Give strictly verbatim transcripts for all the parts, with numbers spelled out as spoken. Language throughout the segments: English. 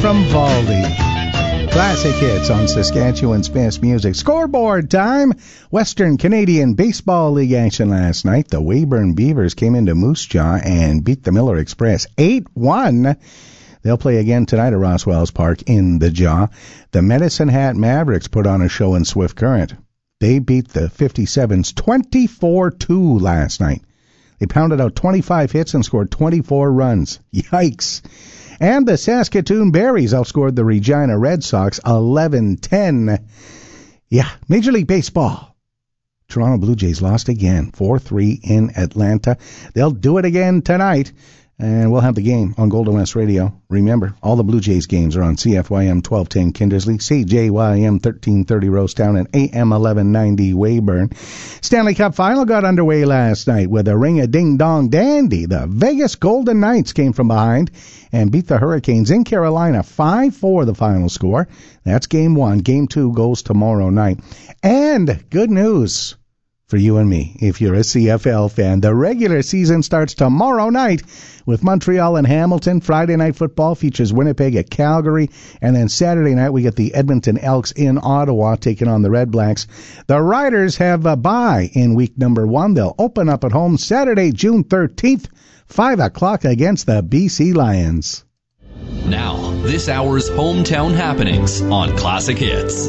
from Valdi. Classic hits on Saskatchewan's best music. Scoreboard time. Western Canadian Baseball League action last night. The Weyburn Beavers came into Moose Jaw and beat the Miller Express eight one. They'll play again tonight at Roswells Park in the Jaw. The Medicine Hat Mavericks put on a show in Swift Current. They beat the fifty-sevens twenty-four two last night. They pounded out twenty-five hits and scored twenty-four runs. Yikes. And the Saskatoon Berries outscored the Regina Red Sox eleven ten. Yeah, Major League Baseball. Toronto Blue Jays lost again, four three in Atlanta. They'll do it again tonight, and we'll have the game on Golden West Radio. Remember, all the Blue Jays games are on C F Y M twelve ten Kindersley, C J Y M thirteen thirty Rosetown, and A M eleven ninety Weyburn. Stanley Cup Final got underway last night with a ring-a-ding-dong dandy. The Vegas Golden Knights came from behind and beat the Hurricanes in Carolina five four, the final score. That's game one. Game two goes tomorrow night. And good news for you and me, if you're a C F L fan. The regular season starts tomorrow night with Montreal and Hamilton. Friday night football features Winnipeg at Calgary. And then Saturday night we get the Edmonton Elks in Ottawa taking on the Red Blacks. The Riders have a bye in week number one. They'll open up at home Saturday, June thirteenth, five o'clock against the B C Lions. Now, this hour's hometown happenings on Classic Hits.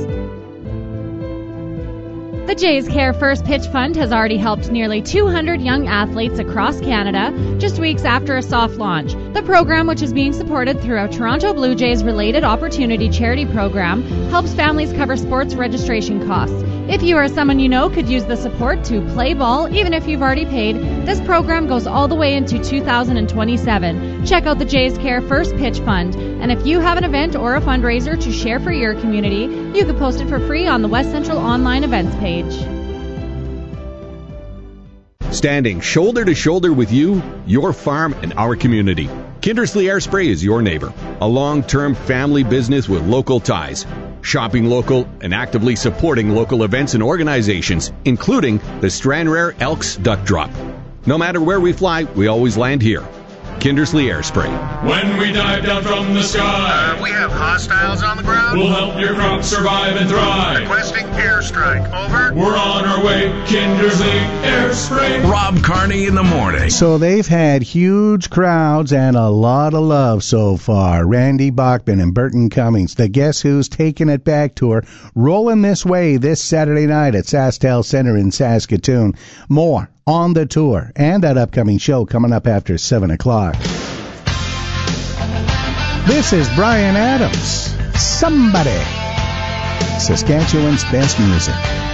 The Jays Care First Pitch Fund has already helped nearly two hundred young athletes across Canada just weeks after a soft launch. The program, which is being supported through a Toronto Blue Jays Related Opportunity Charity Program, helps families cover sports registration costs. If you or someone you know could use the support to play ball, even if you've already paid, this program goes all the way into two thousand twenty-seven. Check out the Jays Care First Pitch Fund. And if you have an event or a fundraiser to share for your community, you can post it for free on the West Central Online Events page. Standing shoulder to shoulder with you, your farm, and our community. Kindersley Air Spray is your neighbor. A long-term family business with local ties. Shopping local and actively supporting local events and organizations, including the Stranraer Elks Duck Drop. No matter where we fly, we always land here. Kindersley Air Spray. When we dive down from the sky, uh, we have hostiles on the ground. We'll help your crops survive and thrive. Requesting airstrike. Over. We're on our way. Kindersley Air Spray. Rob Carney in the morning. So they've had huge crowds and a lot of love so far. Randy Bachman and Burton Cummings, the Guess Who's Taking It Back tour, rolling this way this Saturday night at SaskTel Center in Saskatoon. More on the tour and that upcoming show coming up after seven o'clock. This is Bryan Adams. Somebody. Saskatchewan's best music.